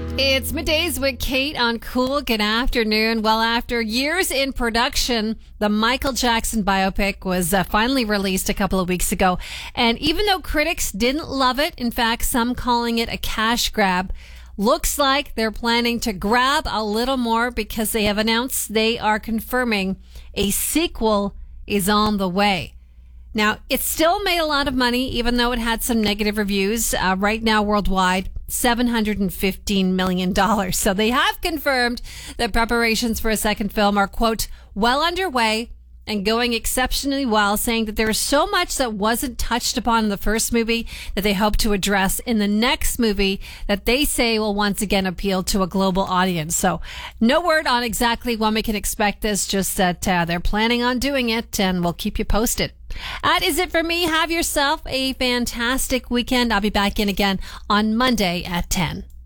It's Middays with Kate on Cool. Good afternoon. Well, after years in production, the Michael Jackson biopic was finally released a couple of weeks ago. And even though critics didn't love it, in fact, some calling it a cash grab, looks like they're planning to grab a little more because they have announced they are confirming a sequel is on the way. Now, it still made a lot of money, even though it had some negative reviews. Right now, worldwide, $715 million. So they have confirmed that preparations for a second film are, quote, well underway and going exceptionally well, saying that there is so much that wasn't touched upon in the first movie that they hope to address in the next movie that they say will once again appeal to a global audience. So no word on exactly when we can expect this, just that they're planning on doing it, and we'll keep you posted. That is it for me. Have yourself a fantastic weekend. I'll be back in again on Monday at 10.